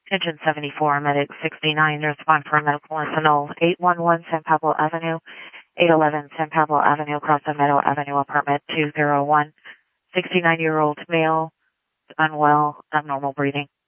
Engine 74, Medic 69, respond for a medical incident. 811 San Pablo Avenue, 811 San Pablo Avenue, across the Meadow Avenue, apartment 201. 69-year-old male, unwell, abnormal breathing.